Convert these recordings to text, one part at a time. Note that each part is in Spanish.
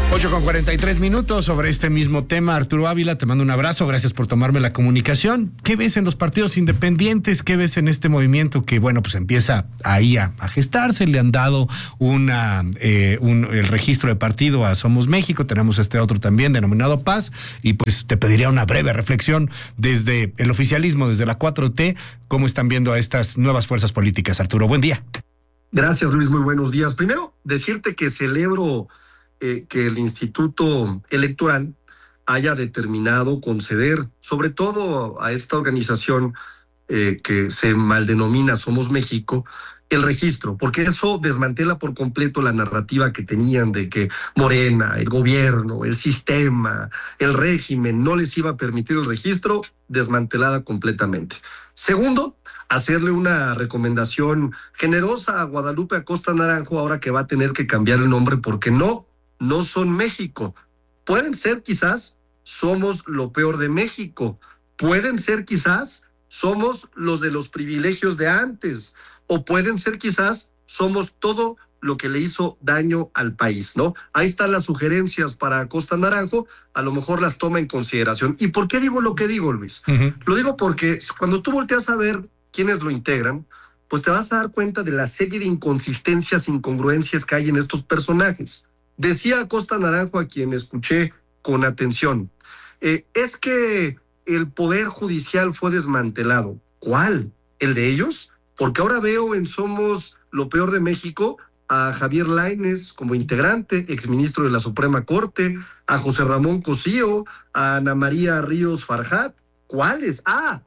8:43 sobre este mismo tema. Arturo Ávila, te mando un abrazo, gracias por tomarme la comunicación. ¿Qué ves en los partidos independientes? ¿Qué ves en este movimiento que, bueno, pues empieza ahí a gestarse? Le han dado el registro de partido a Somos México, tenemos este otro también denominado Paz, y pues te pediría una breve reflexión desde el oficialismo, desde la 4T, ¿cómo están viendo a estas nuevas fuerzas políticas? Arturo, buen día. Gracias, Luis, muy buenos días. Primero, decirte que celebro que el Instituto Electoral haya determinado conceder, sobre todo a esta organización que se maldenomina Somos México, el registro, porque eso desmantela por completo la narrativa que tenían de que Morena, el gobierno, el sistema, el régimen no les iba a permitir el registro, desmantelada completamente. Segundo, hacerle una recomendación generosa a Guadalupe Acosta Naranjo ahora que va a tener que cambiar el nombre porque no son México. Pueden ser quizás Somos lo peor de México. Pueden ser quizás Somos los de los privilegios de antes. O pueden ser quizás Somos todo lo que le hizo daño al país, ¿no? Ahí están las sugerencias para Acosta Naranjo, a lo mejor las toma en consideración. ¿Y por qué digo lo que digo, Luis? Lo digo porque cuando tú volteas a ver quiénes lo integran, pues te vas a dar cuenta de la serie de inconsistencias, incongruencias que hay en estos personajes. Decía Acosta Naranjo, a quien escuché con atención, es que el poder judicial fue desmantelado. ¿Cuál? ¿El de ellos? Porque ahora veo en Somos lo peor de México a Javier Lainez como integrante, exministro de la Suprema Corte, a José Ramón Cosío, a Ana María Ríos Farjat. ¿Cuáles?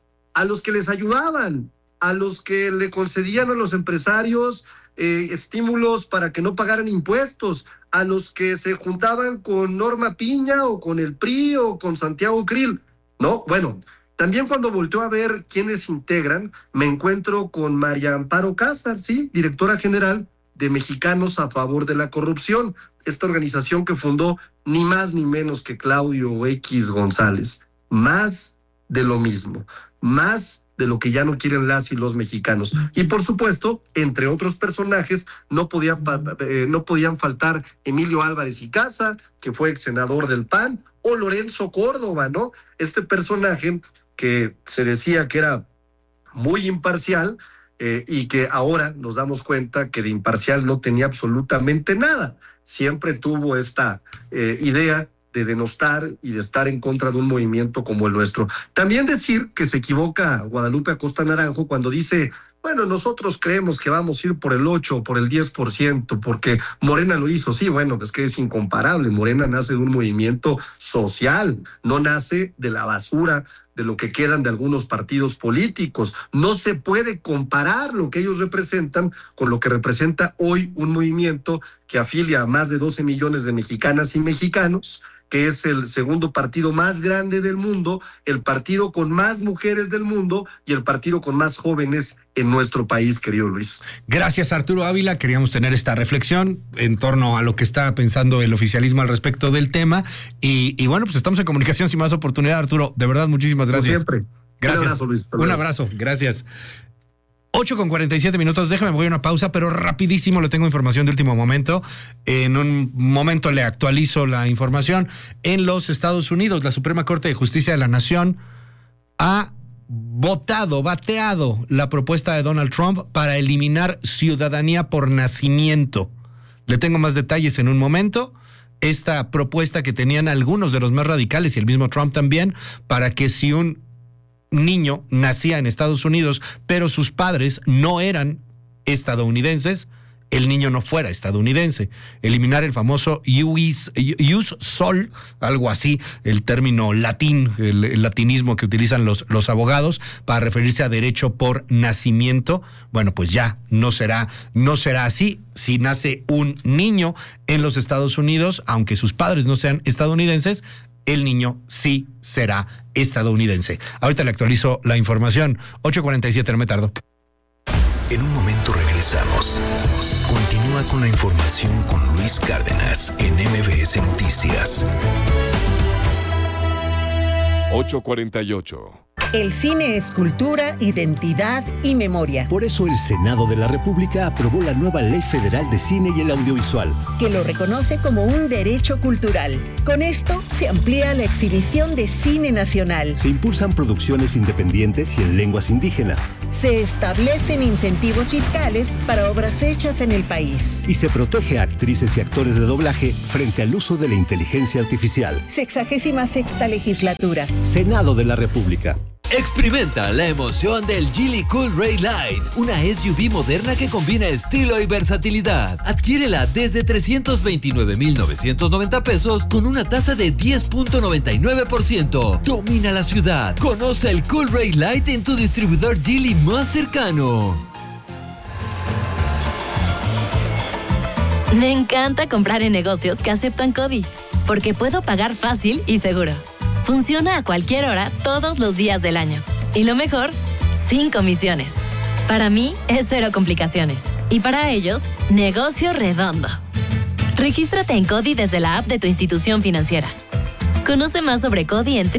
A los que les ayudaban, a los que le concedían a los empresarios estímulos para que no pagaran impuestos, a los que se juntaban con Norma Piña o con el PRI o con Santiago Krill, ¿no? Bueno, también cuando volteo a ver quiénes integran, me encuentro con María Amparo Cázar, ¿sí? Directora general de Mexicanos a Favor de la Corrupción, esta organización que fundó ni más ni menos que Claudio X González. Más de lo mismo, más de lo que ya no quieren las y los mexicanos. Y por supuesto, entre otros personajes, no podían faltar Emilio Álvarez y Casa, que fue ex senador del PAN, o Lorenzo Córdoba, ¿no? Este personaje que se decía que era muy imparcial y que ahora nos damos cuenta que de imparcial no tenía absolutamente nada. Siempre tuvo esta idea de denostar y de estar en contra de un movimiento como el nuestro. También decir que se equivoca Guadalupe Acosta Naranjo cuando dice, bueno, nosotros creemos que vamos a ir por el 8 o por el 10%, porque Morena lo hizo. Sí, bueno, es que es incomparable. Morena nace de un movimiento social, no nace de la basura, de lo que quedan de algunos partidos políticos. No se puede comparar lo que ellos representan con lo que representa hoy un movimiento que afilia a más de 12 millones de mexicanas y mexicanos, que es el segundo partido más grande del mundo, el partido con más mujeres del mundo y el partido con más jóvenes en nuestro país, querido Luis. Gracias, Arturo Ávila. Queríamos tener esta reflexión en torno a lo que está pensando el oficialismo al respecto del tema. Y bueno, pues estamos en comunicación sin más oportunidad, Arturo. De verdad, muchísimas gracias. Como siempre. Gracias. Un abrazo, Luis. Un abrazo, gracias. 8:47, déjame, voy a una pausa, pero rapidísimo le tengo información de último momento. En un momento le actualizo la información. En los Estados Unidos, la Suprema Corte de Justicia de la Nación ha bateado la propuesta de Donald Trump para eliminar ciudadanía por nacimiento. Le tengo más detalles en un momento. Esta propuesta que tenían algunos de los más radicales y el mismo Trump también, para que si un niño nacía en Estados Unidos, pero sus padres no eran estadounidenses, el niño no fuera estadounidense. Eliminar el famoso ius sol, algo así, el término latín, el latinismo que utilizan los abogados para referirse a derecho por nacimiento. Bueno, pues ya no será así. Si nace un niño en los Estados Unidos, aunque sus padres no sean estadounidenses, el niño sí será estadounidense. Ahorita le actualizo la información. 8:47, no me tardo. En un momento regresamos. Continúa con la información con Luis Cárdenas en MBS Noticias. 8:48. El cine es cultura, identidad y memoria. Por eso el Senado de la República aprobó la nueva Ley Federal de Cine y el Audiovisual, que lo reconoce como un derecho cultural. Con esto se amplía la exhibición de cine nacional. Se impulsan producciones independientes y en lenguas indígenas. Se establecen incentivos fiscales para obras hechas en el país. Y se protege a actrices y actores de doblaje frente al uso de la inteligencia artificial. 66ª legislatura. Senado de la República. Experimenta la emoción del Geely Cool Ray Light, una SUV moderna que combina estilo y versatilidad. Adquiérela desde 329,990 pesos con una tasa de 10.99%. Domina la ciudad. Conoce el Cool Ray Light en tu distribuidor Geely más cercano. Me encanta comprar en negocios que aceptan CODI, porque puedo pagar fácil y seguro. Funciona a cualquier hora, todos los días del año. Y lo mejor, sin comisiones. Para mí, es cero complicaciones. Y para ellos, negocio redondo. Regístrate en CODI desde la app de tu institución financiera. Conoce más sobre CODI en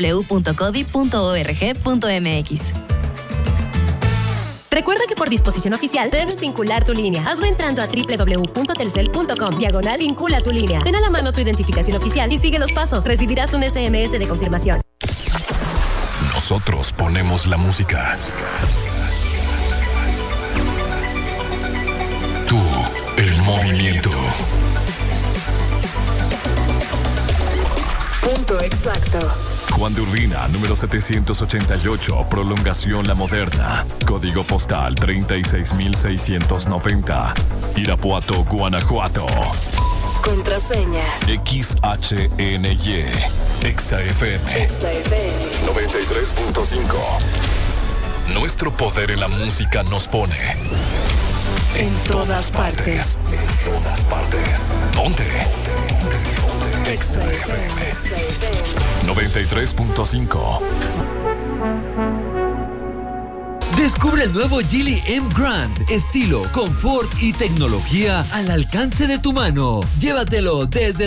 www.codi.org.mx. Recuerda que por disposición oficial debes vincular tu línea. Hazlo entrando a www.telcel.com/vincula tu línea. Ten a la mano tu identificación oficial y sigue los pasos. Recibirás un SMS de confirmación. Nosotros ponemos la música. Tú, el movimiento. Punto exacto. Juan de Urbina, número 788, prolongación La Moderna, código postal 36,690, Irapuato, Guanajuato. Contraseña. XHNY, XFM 93.5. Nuestro poder en la música nos pone en todas partes. En todas partes. Ponte. XFM 93.5. Descubre el nuevo Geely M Grand. Estilo, confort y tecnología al alcance de tu mano. Llévatelo desde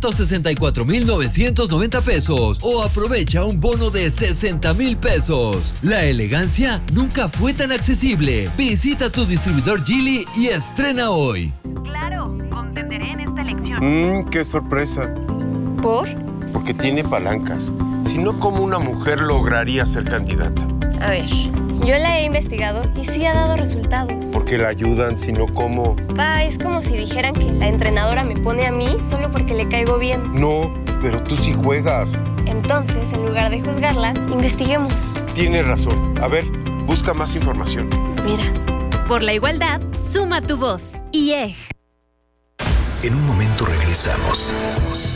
264,990 pesos o aprovecha un bono de 60,000 pesos. La elegancia nunca fue tan accesible. Visita tu distribuidor Geely y estrena hoy. Claro, contenderé en esta elección. ¡Qué sorpresa! ¿Por? Porque tiene palancas. Si no, ¿cómo una mujer lograría ser candidata? A ver, yo la he investigado y sí ha dado resultados. Porque la ayudan, si no, ¿cómo? Es como si dijeran que la entrenadora me pone a mí solo porque le caigo bien. No, pero tú sí juegas. Entonces, en lugar de juzgarla, investiguemos. Tienes razón. A ver, busca más información. Mira. Por la igualdad, suma tu voz. IEG. En un momento regresamos.